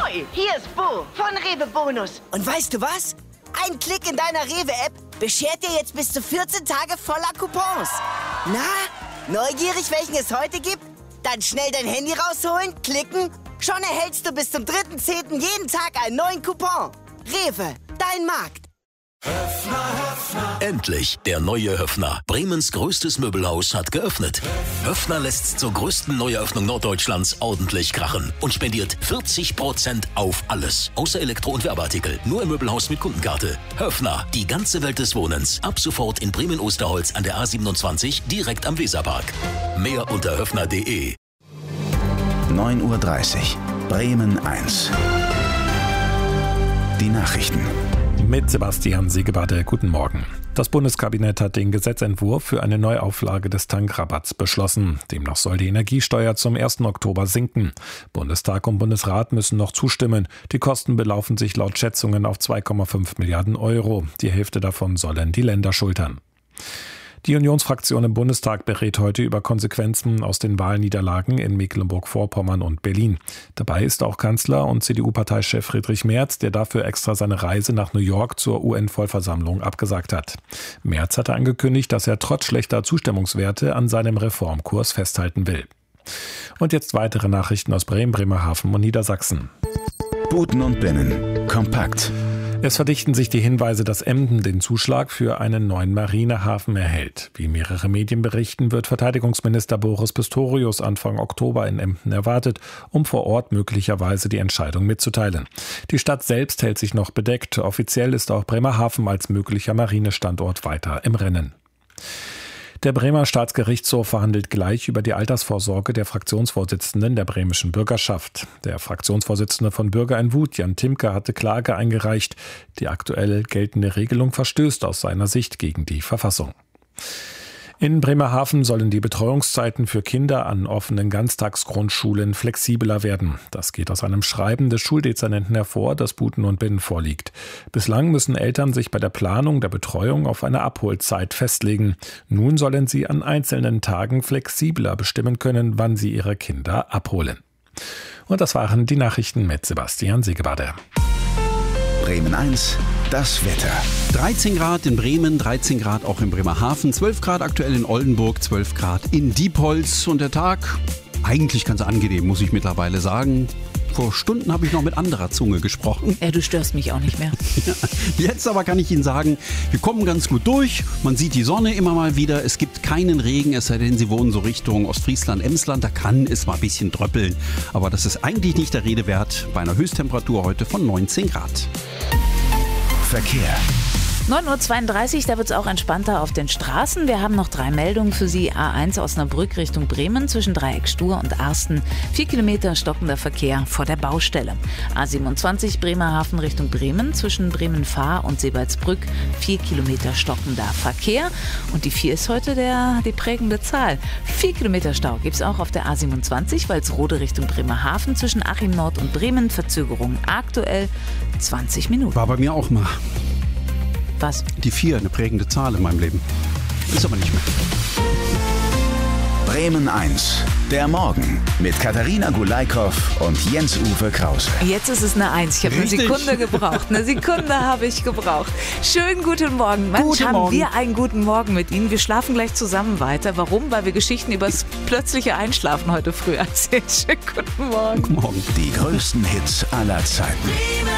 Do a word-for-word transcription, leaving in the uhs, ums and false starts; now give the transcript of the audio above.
Ahoi, hier ist Bo von Rewe Bonus. Und weißt du was? Ein Klick in deiner Rewe-App beschert dir jetzt bis zu vierzehn Tage voller Coupons. Na, neugierig, welchen es heute gibt? Dann schnell dein Handy rausholen, klicken. Schon erhältst du bis zum dritten zehnten jeden Tag einen neuen Coupon. Rewe, dein Markt. Höffner, Höffner. Endlich, der neue Höffner. Bremens größtes Möbelhaus hat geöffnet. Höffner lässt zur größten Neueröffnung Norddeutschlands ordentlich krachen und spendiert vierzig Prozent auf alles. Außer Elektro- und Werbeartikel. Nur im Möbelhaus mit Kundenkarte. Höffner, die ganze Welt des Wohnens. Ab sofort in Bremen-Osterholz an der A siebenundzwanzig, direkt am Weserpark. Mehr unter höffner punkt de. neun Uhr dreißig. Bremen eins. Die Nachrichten. Mit Sebastian Segebade, guten Morgen. Das Bundeskabinett hat den Gesetzentwurf für eine Neuauflage des Tankrabatts beschlossen. Demnach soll die Energiesteuer zum ersten Oktober sinken. Bundestag und Bundesrat müssen noch zustimmen. Die Kosten belaufen sich laut Schätzungen auf zwei Komma fünf Milliarden Euro. Die Hälfte davon sollen die Länder schultern. Die Unionsfraktion im Bundestag berät heute über Konsequenzen aus den Wahlniederlagen in Mecklenburg-Vorpommern und Berlin. Dabei ist auch Kanzler und C D U-Parteichef Friedrich Merz, der dafür extra seine Reise nach New York zur U N-Vollversammlung abgesagt hat. Merz hatte angekündigt, dass er trotz schlechter Zustimmungswerte an seinem Reformkurs festhalten will. Und jetzt weitere Nachrichten aus Bremen, Bremerhaven und Niedersachsen. Buten und Binnen. Kompakt. Es verdichten sich die Hinweise, dass Emden den Zuschlag für einen neuen Marinehafen erhält. Wie mehrere Medien berichten, wird Verteidigungsminister Boris Pistorius Anfang Oktober in Emden erwartet, um vor Ort möglicherweise die Entscheidung mitzuteilen. Die Stadt selbst hält sich noch bedeckt. Offiziell ist auch Bremerhaven als möglicher Marinestandort weiter im Rennen. Der Bremer Staatsgerichtshof verhandelt gleich über die Altersvorsorge der Fraktionsvorsitzenden der bremischen Bürgerschaft. Der Fraktionsvorsitzende von Bürger in Wut, Jan Timke, hatte Klage eingereicht. Die aktuell geltende Regelung verstößt aus seiner Sicht gegen die Verfassung. In Bremerhaven sollen die Betreuungszeiten für Kinder an offenen Ganztagsgrundschulen flexibler werden. Das geht aus einem Schreiben des Schuldezernenten hervor, das Buten und Binnen vorliegt. Bislang müssen Eltern sich bei der Planung der Betreuung auf eine Abholzeit festlegen. Nun sollen sie an einzelnen Tagen flexibler bestimmen können, wann sie ihre Kinder abholen. Und das waren die Nachrichten mit Sebastian Segebade. Bremen eins, das Wetter. dreizehn Grad in Bremen, dreizehn Grad auch in Bremerhaven, zwölf Grad aktuell in Oldenburg, zwölf Grad in Diepholz. Und der Tag, eigentlich ganz angenehm, muss ich mittlerweile sagen. Vor Stunden habe ich noch mit anderer Zunge gesprochen. Ja, du störst mich auch nicht mehr. Jetzt aber kann ich Ihnen sagen, wir kommen ganz gut durch. Man sieht die Sonne immer mal wieder. Es gibt keinen Regen, es sei denn, Sie wohnen so Richtung Ostfriesland, Emsland. Da kann es mal ein bisschen dröppeln. Aber das ist eigentlich nicht der Rede wert bei einer Höchsttemperatur heute von neunzehn Grad. Verkehr. neun Uhr zweiunddreißig, da wird es auch entspannter auf den Straßen. Wir haben noch drei Meldungen für Sie. A eins Osnabrück Richtung Bremen zwischen Dreieck Stur und Arsten. Vier Kilometer stockender Verkehr vor der Baustelle. A siebenundzwanzig Bremerhaven Richtung Bremen zwischen Bremen-Fahr und Sebalsbrück. Vier Kilometer stockender Verkehr. Und die vier ist heute der, die prägende Zahl. Vier Kilometer Stau gibt es auch auf der A siebenundzwanzig, Walsrode Richtung Bremerhaven zwischen Achim Nord und Bremen. Verzögerung aktuell zwanzig Minuten. War bei mir auch mal. Was? Die vier, eine prägende Zahl in meinem Leben. Ist aber nicht mehr. Bremen eins, der Morgen mit Katharina Gulaikow und Jens-Uwe Krause. Jetzt ist es eine Eins. Ich habe eine Sekunde gebraucht. Eine Sekunde habe ich gebraucht. Schönen guten Morgen. Mensch, guten haben Morgen. wir einen guten Morgen mit Ihnen. Wir schlafen gleich zusammen weiter. Warum? Weil wir Geschichten über das plötzliche Einschlafen heute früh erzählen. Schönen guten Morgen. Guten Morgen. Die größten Hits aller Zeiten.